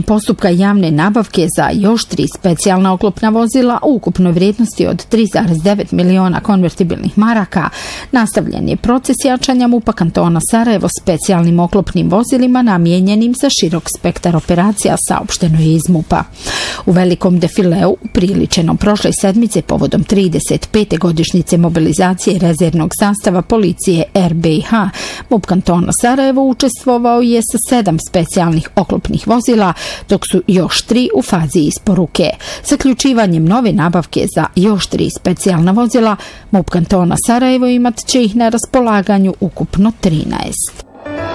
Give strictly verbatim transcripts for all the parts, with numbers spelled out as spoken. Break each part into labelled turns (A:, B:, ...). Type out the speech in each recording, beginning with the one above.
A: postupka javne nabavke za još tri specijalna oklopna vozila u ukupnoj vrijednosti od tri zarez devet miliona konvertibilnih maraka. Nastavljen je proces jačanja MUP-a kantona Sarajevo specijalnim oklopnim vozilima namijenjenim za širok spektar operacija, saopšteno je iz MUP-a. U velikom defileu, upriličenom prošle sedmice povodom trideset pete godišnjice mobilizacije rezervnog sastava policije R B I H, MUP kantona Sarajevo učestvovao je sa sedam specijalnih oklopnih vozila, dok su još tri u fazi isporuke. Zaključivanjem nove nabavke za još tri specijalna vozila, MUP kantona Sarajevo imat će ih na raspolaganju ukupno trinaest.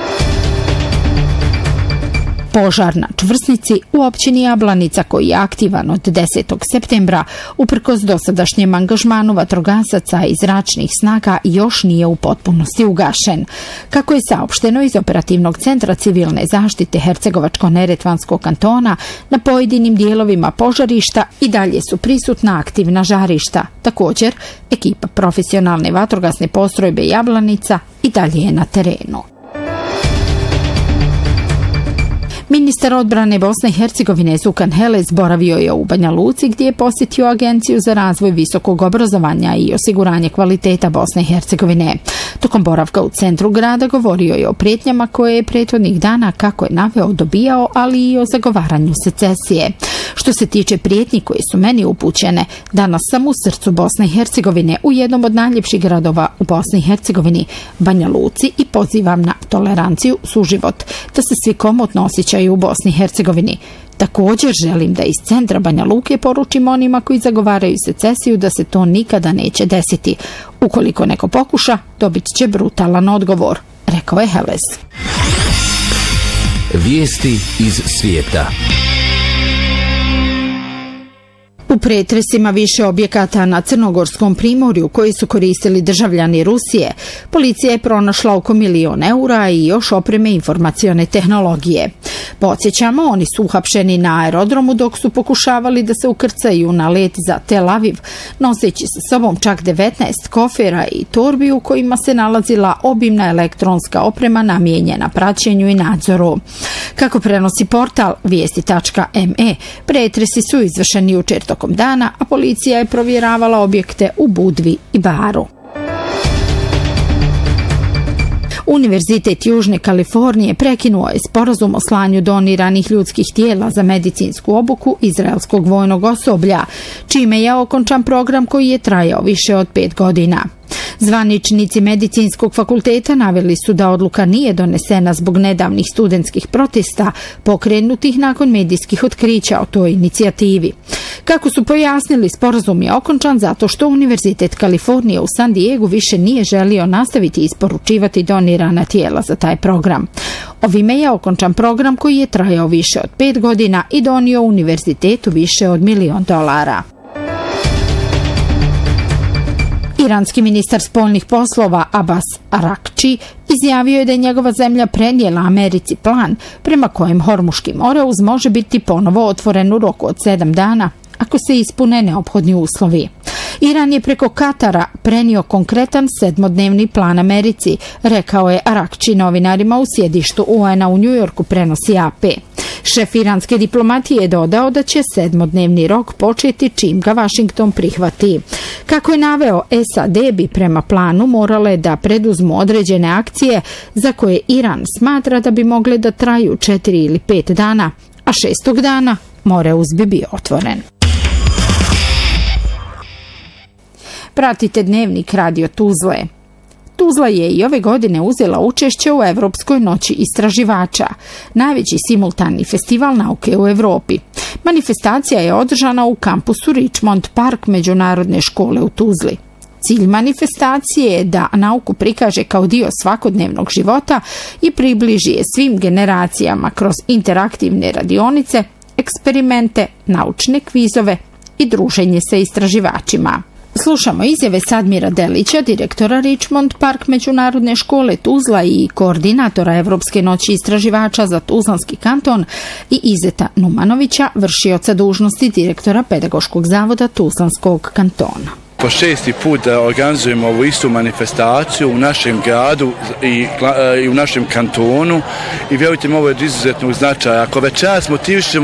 A: Požar na čvrsnici u općini Jablanica, koji je aktivan od desetog septembra, uprkos dosadašnjem angažmanu vatrogasaca i zračnih snaga, još nije u potpunosti ugašen. Kako je saopšteno iz Operativnog centra civilne zaštite Hercegovačko-neretvanskog kantona, na pojedinim dijelovima požarišta i dalje su prisutna aktivna žarišta. Također, ekipa profesionalne vatrogasne postrojbe Jablanica i dalje je na terenu. Ministar odbrane Bosne i Hercegovine Zukan Heles boravio je u Banja Luci, gdje je posjetio Agenciju za razvoj visokog obrazovanja i osiguranje kvaliteta Bosne i Hercegovine. Tokom boravka u centru grada govorio je o prijetnjama koje je prethodnih dana, kako je naveo, dobijao, ali i o zagovaranju secesije. Što se tiče prijetnji koje su meni upućene, danas sam u srcu Bosne i Hercegovine, u jednom od najljepših gradova u Bosni i Hercegovini, Banja Luci, i pozivam na toleranciju, suživot, da se svi komotno osjećaju u Bosni i Hercegovini. Također želim da iz centra Banja Luke poručim onima koji zagovaraju secesiju da se to nikada neće desiti. Ukoliko neko pokuša, dobit će brutalan odgovor, rekao je Heles.
B: Vijesti iz svijeta.
A: U pretresima više objekata na Crnogorskom primorju koji su koristili državljani Rusije, policija je pronašla oko milion eura i još opreme informacione tehnologije. Podsjećamo, oni su uhapšeni na aerodromu dok su pokušavali da se ukrcaju na let za Tel Aviv, noseći sa sobom čak devetnaest kofera i torbi u kojima se nalazila obimna elektronska oprema namijenjena praćenju i nadzoru. Kako prenosi portal vijesti tačka me, pretresi su izvršeni jučer tokom dana, a policija je provjeravala objekte u Budvi i Baru. Univerzitet Južne Kalifornije prekinuo je sporazum o slanju doniranih ljudskih tijela za medicinsku obuku izraelskog vojnog osoblja, čime je okončan program koji je trajao više od pet godina. Zvaničnici medicinskog fakulteta naveli su da odluka nije donesena zbog nedavnih studentskih protesta pokrenutih nakon medijskih otkrića o toj inicijativi. Kako su pojasnili, sporazum je okončan zato što Univerzitet Kalifornije u San Diegu više nije želio nastaviti isporučivati donirana tijela za taj program. Ovime je okončan program koji je trajao više od pet godina i donio univerzitetu više od milion dolara. Iranski ministar spoljnih poslova Abbas Arakči izjavio je da je njegova zemlja prenijela Americi plan prema kojem Hormuški moreuz može biti ponovo otvoren u roku od sedam dana ako se ispune neophodni uslovi. Iran je preko Katara prenio konkretan sedmodnevni plan Americi, rekao je Arakči novinarima u sjedištu U N-a u Njujorku, prenosi A P. Šef iranske diplomatije je dodao da će sedmodnevni rok početi čim ga Washington prihvati. Kako je naveo, S A D bi prema planu morale da preduzmu određene akcije za koje Iran smatra da bi mogle da traju četiri ili pet dana, a šestog dana moreuz bi bio otvoren. Pratite dnevnik Radio Tuzle. Tuzla je i ove godine uzela učešće u Evropskoj noći istraživača, najveći simultani festival nauke u Evropi. Manifestacija je održana u kampusu Richmond Park Međunarodne škole u Tuzli. Cilj manifestacije je da nauku prikaže kao dio svakodnevnog života i približi je svim generacijama kroz interaktivne radionice, eksperimente, naučne kvizove i druženje sa istraživačima. Slušamo izjave Sadmira Delića, direktora Richmond Park Međunarodne škole Tuzla i koordinatora Evropske noći istraživača za Tuzlanski kanton, i Izeta Numanovića, vršioca dužnosti direktora Pedagoškog zavoda Tuzlanskog kantona.
C: Po šesti put organizujemo ovu istu manifestaciju u našem gradu i, i u našem kantonu i vjerujte mi, ovo je od izuzetnog značaja. Ako večeras motivišemo